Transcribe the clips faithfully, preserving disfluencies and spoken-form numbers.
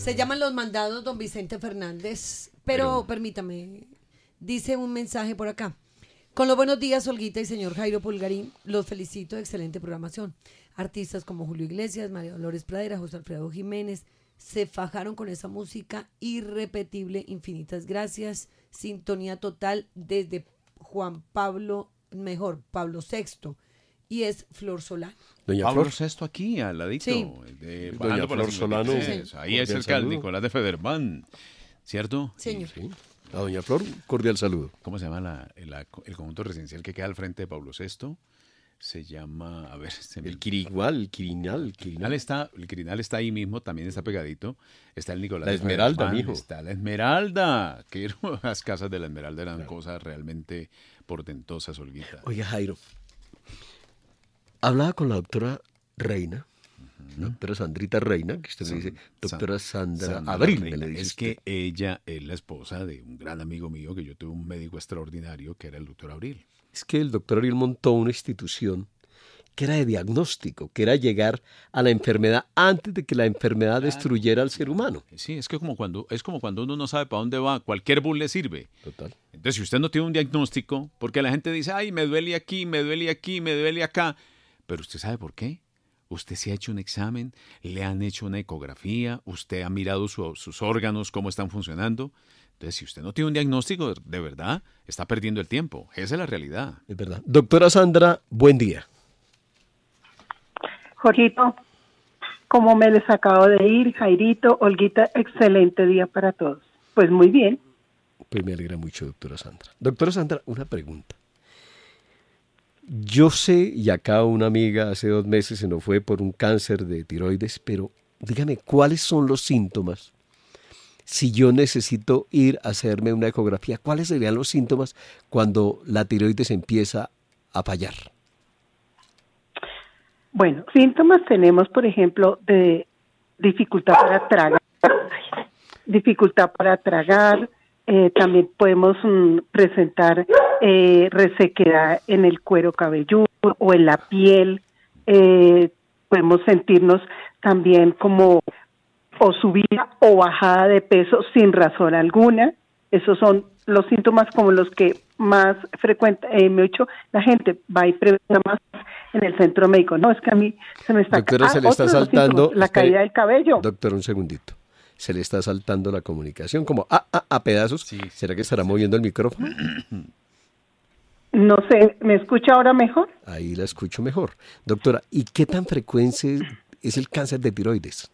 Se llaman Los Mandados, don Vicente Fernández. Pero, Pero- permítame, dice un mensaje por acá. Con los buenos días, Olguita y señor Jairo Pulgarín, los felicito, excelente programación. Artistas como Julio Iglesias, María Dolores Pradera, José Alfredo Jiménez, se fajaron con esa música irrepetible, infinitas gracias. Sintonía total desde Juan Pablo, mejor, Pablo sexto, y es Flor Solano. Doña Pablo Flor. Sexto aquí, al ladito. Sí. De, Doña bajando por la Flor Solano. cincuenta y tres. Ahí es Cordial cerca del saludo. Nicolás de Federman, ¿cierto? Señor. Sí. A doña Flor, un cordial saludo. ¿Cómo se llama la- la- el conjunto residencial que queda al frente de Pablo Sexto? Se llama, a ver, se me- El Quirigual, el Quirinal, el El Quirinal. Quirinal está, el Quirinal está ahí mismo, también está pegadito. Está el Nicolás La de Esmeralda, Federman, mijo. Está la Esmeralda. Que las casas de la Esmeralda eran cosas realmente portentosas, Olguita. Oiga, Jairo, hablaba con la doctora Reina, la doctora Sandrita Reina, que usted me dice, doctora Sandra, Sandra Abril, Reina. me le dice Es usted. que ella es la esposa de un gran amigo mío, que yo tuve un médico extraordinario, que era el doctor Abril. Es que el doctor Ariel montó una institución que era de diagnóstico, que era llegar a la enfermedad antes de que la enfermedad destruyera al ser humano. Sí, es que como cuando, es como cuando uno no sabe para dónde va, cualquier bus le sirve. Total. Entonces, si usted no tiene un diagnóstico, porque la gente dice, ay, me duele aquí, me duele aquí, me duele acá, pero usted sabe por qué. Usted se ha hecho un examen, le han hecho una ecografía, usted ha mirado su- sus órganos, cómo están funcionando. Entonces, si usted no tiene un diagnóstico, de verdad, está perdiendo el tiempo. Esa es la realidad. Es verdad. Doctora Sandra, buen día. Jorgito, como me les acabo de ir, Jairito, Olguita, excelente día para todos. Pues muy bien. Pues me alegra mucho, doctora Sandra. Doctora Sandra, una pregunta. Yo sé, y acá una amiga hace dos meses se nos fue por un cáncer de tiroides, pero dígame, ¿cuáles son los síntomas? Si yo necesito ir a hacerme una ecografía, ¿cuáles serían los síntomas cuando la tiroides empieza a fallar? Bueno, síntomas tenemos, por ejemplo, de dificultad para tragar, ay, dificultad para tragar, eh, también podemos mm, presentar eh, resequedad en el cuero cabelludo o en la piel, eh, podemos sentirnos también como o subida o bajada de peso sin razón alguna. Esos son los síntomas como los que más frecuente, eh, me he hecho, la gente va y pregunta más en el centro médico. No, es que a mí se me está... Doctora, se le Ah, está otro de los saltando... síntomas, la espere, caída del cabello. Doctor, un segundito. Se le está saltando la comunicación como a, a, a pedazos. Sí. ¿Será que estará moviendo el micrófono? No sé, ¿me escucha ahora mejor? Ahí la escucho mejor. Doctora, ¿y qué tan frecuente es el cáncer de tiroides?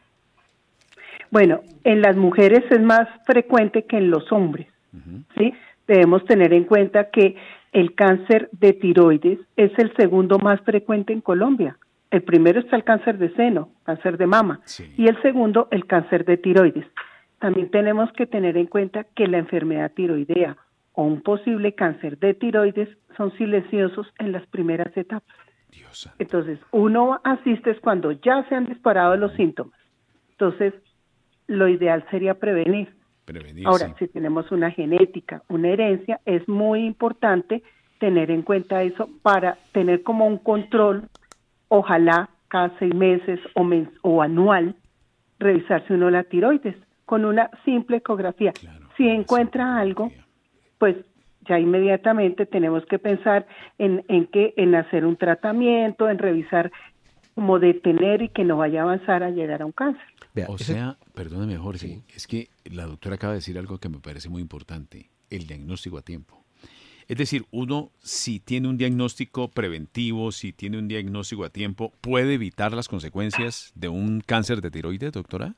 Bueno, en las mujeres es más frecuente que en los hombres, ¿sí? Debemos tener en cuenta que el cáncer de tiroides es el segundo más frecuente en Colombia. El primero está el cáncer de seno, cáncer de mama, Sí. y el segundo el cáncer de tiroides. También tenemos que tener en cuenta que la enfermedad tiroidea o un posible cáncer de tiroides son silenciosos en las primeras etapas. Dios santo. Entonces, uno asiste es cuando ya se han disparado los síntomas. Entonces, lo ideal sería prevenir. Prevenir, Ahora, sí. si tenemos una genética, una herencia, es muy importante tener en cuenta eso para tener como un control, ojalá cada seis meses o, mens o anual, revisarse uno la tiroides con una simple ecografía. Claro, si una encuentra simple algo, ecografía. pues ya inmediatamente tenemos que pensar en, en que en hacer un tratamiento, en revisar, como detener y que no vaya a avanzar a llegar a un cáncer. Vea, O ese- sea, perdóname, Jorge, es que la doctora acaba de decir algo que me parece muy importante, el diagnóstico a tiempo. Es decir, uno si tiene un diagnóstico preventivo, si tiene un diagnóstico a tiempo, ¿puede evitar las consecuencias de un cáncer de tiroides, doctora?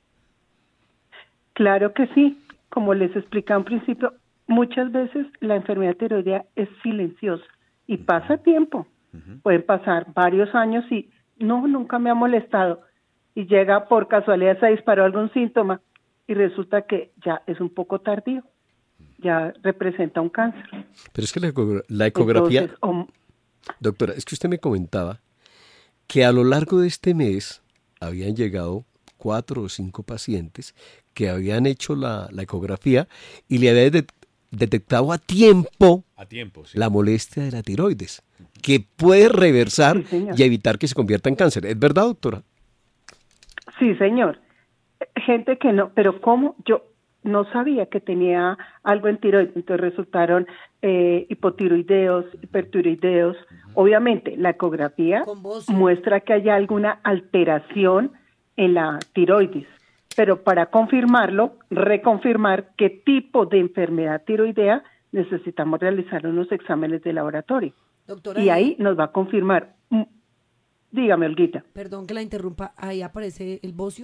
Claro que sí, como les explicaba en principio, muchas veces la enfermedad tiroidea es silenciosa y pasa tiempo. Pueden pasar varios años y no, nunca me ha molestado. Y llega por casualidad, se disparó algún síntoma y resulta que ya es un poco tardío, ya representa un cáncer. pero es que la, eco- la ecografía... Entonces, o- Doctora, es que usted me comentaba que a lo largo de este mes habían llegado cuatro o cinco pacientes que habían hecho la, la ecografía y le habían de- detectado a tiempo A tiempo, sí. la molestia de la tiroides, que puede reversar Sí, señor. y evitar que se convierta en cáncer. ¿Es verdad, doctora? Sí, señor. gente que no, pero ¿cómo? Yo no sabía que tenía algo en tiroides, entonces resultaron eh, hipotiroideos, hipertiroideos. Obviamente, la ecografía muestra que hay alguna alteración en la tiroides, pero para confirmarlo, reconfirmar qué tipo de enfermedad tiroidea, necesitamos realizar unos exámenes de laboratorio. Doctora, y ahí nos va a confirmar. Dígame, Olguita. Perdón que la interrumpa, ahí aparece el bocio.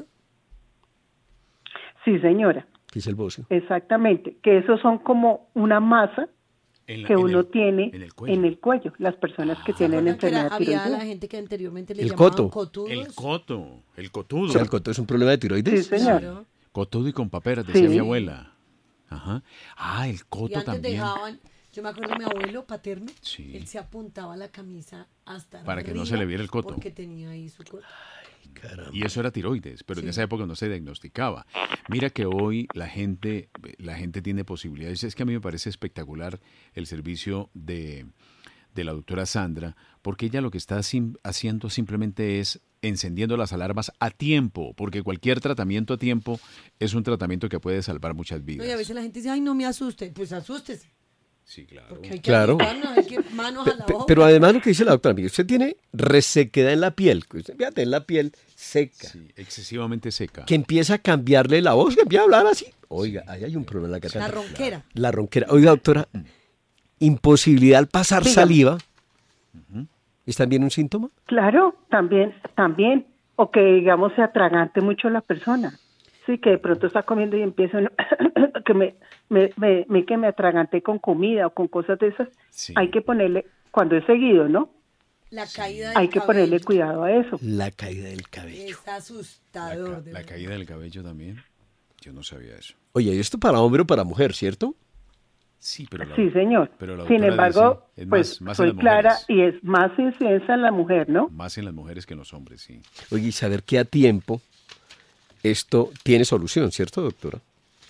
Sí, señora. ¿Qué es el bocio? Exactamente, que esos son como una masa la, que uno el, tiene en el, en el cuello, las personas que ah, tienen enfermedad tiroidea. Había la gente que anteriormente le el llamaban coto. cotudos. El coto, el cotudo. O sea, el coto es un problema de tiroides. Sí, señor. Claro. Cotudo y con paperas, decía sí. mi abuela. Ajá. Ah, el coto y antes también. Dejaban, yo me acuerdo de mi abuelo paterno, sí. él se apuntaba la camisa hasta para arriba que no se le viera el coto. Porque tenía ahí su coto. Caramba. Y eso era tiroides, pero sí. en esa época no se diagnosticaba. Mira que hoy la gente, la gente tiene posibilidades. Es que a mí me parece espectacular el servicio de, de la doctora Sandra, porque ella lo que está sim, haciendo simplemente es encendiendo las alarmas a tiempo, porque cualquier tratamiento a tiempo es un tratamiento que puede salvar muchas vidas. No, y a veces la gente dice, ay, no me asuste. Pues asústese. Sí, claro. Porque hay que claro. hay que manos a la Pe- boca. Pero además lo que dice la doctora, mire, usted tiene resequedad en la piel, fíjate, en la piel seca. Sí, excesivamente seca. Que empieza a cambiarle la voz, que empieza a hablar así. Oiga, ahí hay un problema en la garganta. La ronquera. La ronquera. Oiga, doctora, imposibilidad al pasar Dígame. saliva, uh-huh. ¿es también un síntoma? Claro, también, también. O que, digamos, se atragante mucho la persona. Sí, que de pronto está comiendo y empieza uno, que me, me, me, me, que me atragante con comida o con cosas de esas. Sí. Hay que ponerle, cuando es seguido, ¿no? La caída del Hay que cabello. ponerle cuidado a eso. La caída del cabello. Es asustador. La, ca- la caída del cabello también. Yo no sabía eso. Oye, ¿y esto para hombre o para mujer, cierto? Sí, pero la, sí, señor. Pero la Sin embargo, dice, es pues más, más soy en las clara mujeres. y es más incidencia en la mujer, ¿no? Más en las mujeres que en los hombres, sí. Oye, y saber que a tiempo esto tiene solución, ¿cierto, doctora?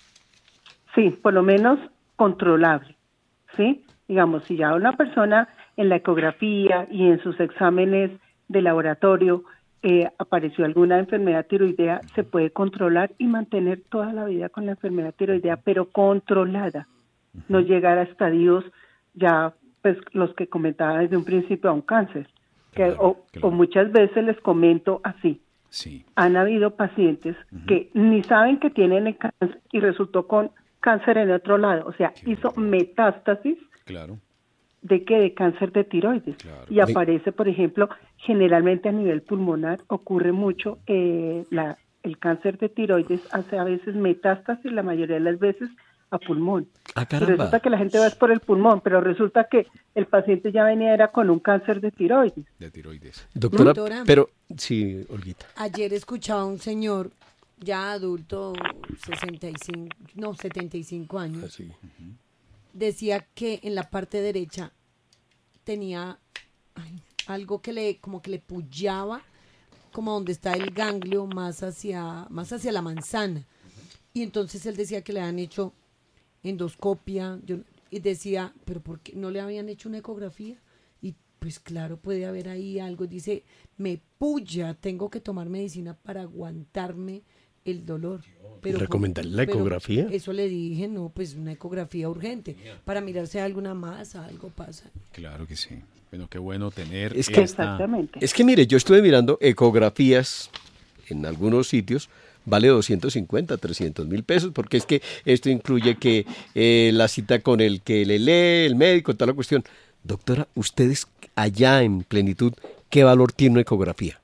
Sí, por lo menos controlable, ¿sí? Digamos, si ya una persona en la ecografía y en sus exámenes de laboratorio eh, apareció alguna enfermedad tiroidea, se puede controlar y mantener toda la vida con la enfermedad tiroidea, pero controlada. Uh-huh. No llegar a estadios ya, pues, los que comentaba desde un principio, a un cáncer. Claro, que, o, claro. o muchas veces les comento así. Sí. Han habido pacientes uh-huh. que ni saben que tienen el cáncer y resultó con cáncer en otro lado, o sea, Qué hizo bueno. metástasis claro. de que de cáncer de tiroides claro. y aparece, por ejemplo, generalmente a nivel pulmonar ocurre mucho eh, la, el cáncer de tiroides hace a veces metástasis la mayoría de las veces a pulmón. Ah, caramba. Resulta que la gente va por el pulmón, pero resulta que el paciente ya venía era con un cáncer de tiroides. De tiroides. Doctora, Doctora, pero sí, Olguita. Ayer escuchaba a un señor ya adulto, sesenta y cinco, no, setenta y cinco años, Ah, sí. uh-huh. decía que en la parte derecha tenía ay, algo que le, como que le pullaba, como donde está el ganglio, más hacia, más hacia la manzana. Y entonces él decía que le han hecho endoscopia, yo, y decía, pero ¿por qué no le habían hecho una ecografía? Y pues claro, puede haber ahí algo. Dice, me puya, tengo que tomar medicina para aguantarme el dolor. Pero ¿recomendarle la pero ecografía? Eso le dije, no, pues una ecografía urgente, para mirar si hay alguna masa, algo pasa. Claro que sí. Bueno, qué bueno tener es que, esta... Exactamente. Es que mire, yo estuve mirando ecografías en algunos sitios, vale doscientos cincuenta, trescientos mil pesos, porque es que esto incluye que eh, la cita con el que le lee, el médico, toda la cuestión. Doctora, ustedes allá en Plenitud, ¿qué valor tiene una ecografía?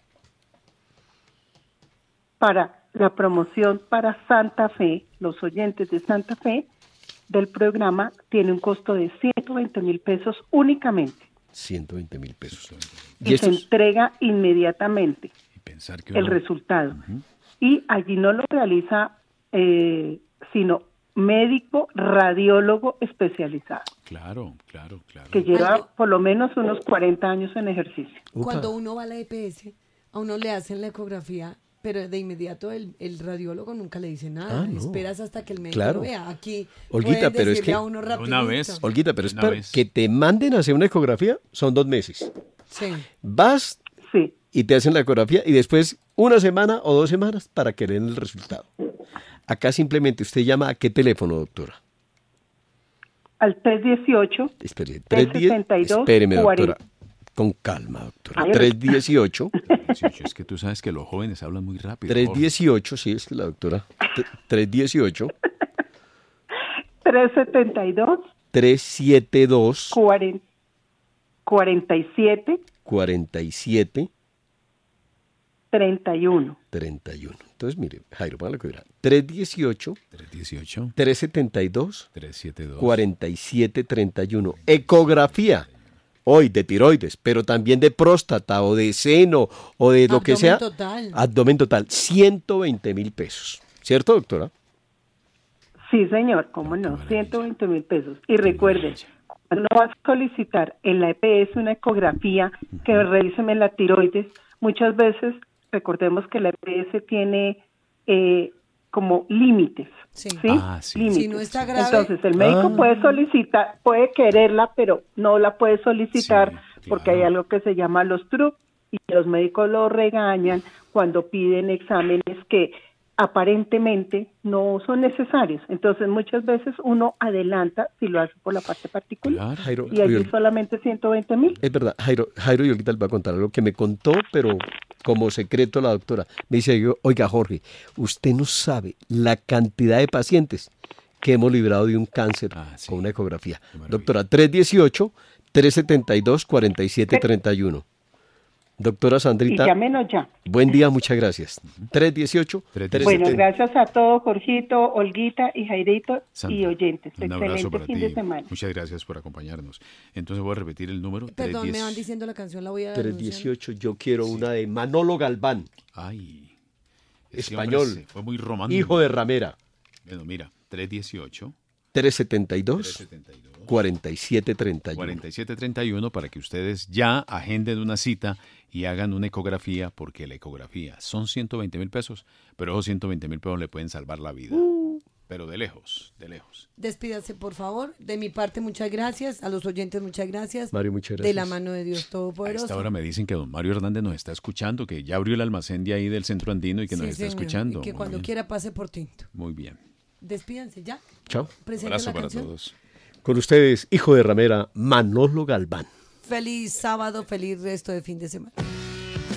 Para la promoción para Santa Fe, los oyentes de Santa Fe del programa tiene un costo de ciento veinte mil pesos únicamente. ciento veinte mil pesos. Y, y se es... entrega inmediatamente y pensar que uno... el resultado. Uh-huh. Y allí no lo realiza eh, sino médico radiólogo especializado. Claro, claro, claro. Que lleva Algo... por lo menos unos cuarenta años en ejercicio. Cuando uno va a la E P S, a uno le hacen la ecografía, pero de inmediato el, el radiólogo nunca le dice nada. Ah, no. Esperas hasta que el médico claro. lo vea. Aquí Olguita, pero es que a uno una vez. Olguita, pero es una para vez. que te manden a hacer una ecografía, son dos meses. Sí. Vas sí. y te hacen la ecografía y después una semana o dos semanas para que den el resultado. Acá simplemente usted llama a qué teléfono, doctora. Al tres dieciocho, Espere, tres diez, sesenta y dos, espéreme, doctora. cuarenta. Con calma, doctora. Ay, tres dieciocho, dieciocho, es que tú sabes que los jóvenes hablan muy rápido. tres Jorge. dieciocho, sí, es que la doctora. tres dieciocho, trescientos setenta y dos, tres setenta y dos, cuarenta y siete, cuarenta y siete, treinta y uno. treinta y uno. Entonces, mire, Jairo, para lo que verá. tres dieciocho, tres dieciocho, tres setenta y dos, tres setenta y dos, cuarenta y siete, treinta y uno. Ecografía. Hoy de tiroides, pero también de próstata o de seno o de lo que sea. Total. Abdomen total. ciento veinte mil pesos. ¿Cierto, doctora? Sí, señor, cómo no, ciento veinte mil pesos. Y recuerden, cuando vas a solicitar en la E P S una ecografía que revíseme la tiroides, muchas veces, recordemos que la E P S tiene eh, como límites, Sí. ¿sí? Ah, sí. Límites. Si no está grave. Entonces, el médico Ah. puede solicitar, puede quererla, pero no la puede solicitar Sí, porque claro. hay algo que se llama los T R U y los médicos lo regañan cuando piden exámenes que aparentemente no son necesarios. Entonces, muchas veces uno adelanta si lo hace por la parte particular. Claro. Jairo, Y allí Jairo, solamente ciento veinte mil. es verdad, Jairo, Jairo y ahorita les voy a contar algo que me contó, pero como secreto la doctora. Me dice, yo, oiga Jorge, usted no sabe la cantidad de pacientes que hemos librado de un cáncer Ah, sí. con una ecografía. Qué maravilla. Doctora, tres dieciocho, tres setenta y dos, cuarenta y siete, treinta y uno. Doctora Y Sandrita, llámenos ya. buen día, muchas gracias. tres dieciocho, tres tres Bueno, setenta. gracias a todos, Jorgito, Olguita y Jairito Sandra, y oyentes. un abrazo Excelente para fin ti. de semana. Muchas gracias por acompañarnos. Entonces voy a repetir el número. Perdón, tres diez. me van diciendo la canción, la voy a tres anunciar. dieciocho, yo quiero una de Manolo Galván, Ay. ese español, hombre se fue muy romántico. hijo de ramera. Bueno, mira, tres dieciocho, tres setenta y dos, tres setenta y dos, cuarenta y siete, treinta y uno. cuarenta y siete treinta y uno para que ustedes ya agenden una cita y hagan una ecografía, porque la ecografía son ciento veinte mil pesos, pero esos ciento veinte mil pesos le pueden salvar la vida. Pero de lejos, de lejos. Despídase, por favor. De mi parte, muchas gracias. A los oyentes, muchas gracias. Mario, muchas De la gracias. mano de Dios A esta Todopoderoso. hora me dicen que don Mario Hernández nos está escuchando, que ya abrió el almacén de ahí del centro andino y que nos Sí, está señor, escuchando. y que Muy cuando bien. quiera pase por tinto. Muy bien. Despídanse ya. Chao. Presenten Abrazo la para canción. todos. Con ustedes, hijo de ramera, Manolo Galván. Feliz sábado, feliz resto de fin de semana.